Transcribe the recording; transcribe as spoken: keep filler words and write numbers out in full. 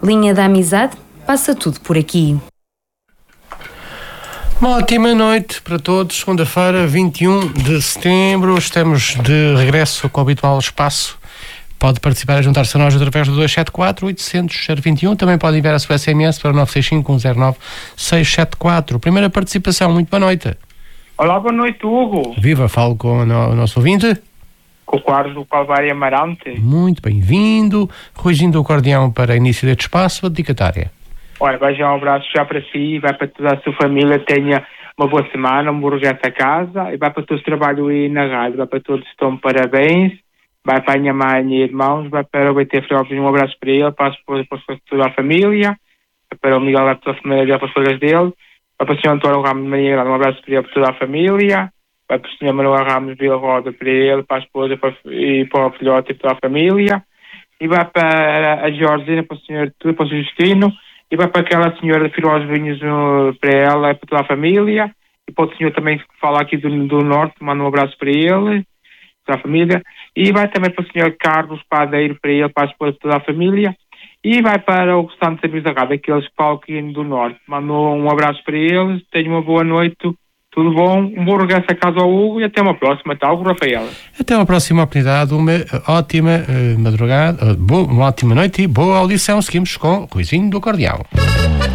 Linha da Amizade, passa tudo por aqui. Uma ótima noite para todos. Segunda-feira, vinte e um de setembro. Estamos de regresso com o habitual espaço. Pode participar e juntar-se a nós através do dois sete quatro, oitocentos, zero vinte e um. Também pode enviar a sua S M S para nove seis cinco, um zero nove, seis sete quatro. Primeira participação. Muito boa noite. Olá, boa noite, Hugo. Viva, falo com o nosso ouvinte. Com o Carlos do Calvário Amarante. Muito bem-vindo. Ruizinho do acordeão para início deste espaço. A dedicatória. Olha, vai já um abraço já para si, vai para toda a sua família, tenha uma boa semana, um bom regresso a casa, e vai para todos os trabalhos aí na rádio, vai para todos, estão parabéns, vai para a minha mãe e irmãos, vai para o B T Freópolis, um abraço para ele, para, as, para, para toda a família, para o Miguel, para toda a família dele, para as colegas dele, vai para o senhor Antônio Ramos de Maria, um abraço para ele, para toda a família, vai para o senhor Manuel Ramos Vila Roda, para ele, para a esposa para, e para o filhote e para toda a família, e vai para a Georgina, para o senhor, para o senhor Justino, e vai para aquela senhora de Filó aos Vinhos uh, para ela, para toda a família, e para o senhor também que fala aqui do, do Norte, manda um abraço para ele, para a família, e vai também para o senhor Carlos Padeiro, para ele, para a esposa de toda a família, e vai para o restante amigos da rádio, aqueles que falam aqui do Norte. Mandou um abraço para eles, tenham uma boa noite, tudo bom, um bom regresso a casa ao Hugo e até uma próxima, tá, Hugo Rafael? Até uma próxima oportunidade, uma ótima uh, madrugada, uh, boa, uma ótima noite e boa audição. Seguimos com Ruizinho do Acordeão.